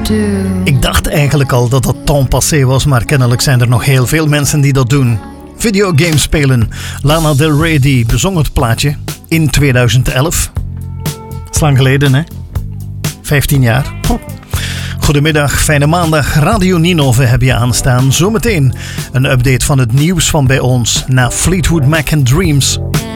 Ik dacht eigenlijk al dat dat temps passé was, maar kennelijk zijn er nog heel veel mensen die dat doen. Videogames spelen. Lana Del Rey die bezong het plaatje in 2011. Dat is lang geleden, hè? 15 jaar. Goedemiddag, fijne maandag. Radio Ninove heb je aanstaan. Zometeen een update van het nieuws van bij ons na Fleetwood Mac and Dreams.